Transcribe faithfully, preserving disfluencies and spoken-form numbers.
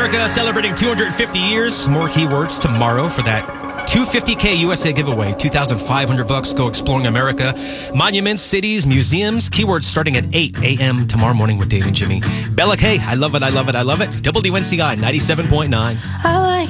America celebrating two hundred fifty years. More keywords tomorrow for that two hundred fifty K U S A giveaway. two thousand five hundred bucks. Go exploring America. Monuments, cities, museums. Keywords starting at eight a.m. tomorrow morning with Dave and Jimmy. Bella K. I love it. I love it. I love it. W N C I ninety-seven point nine. I like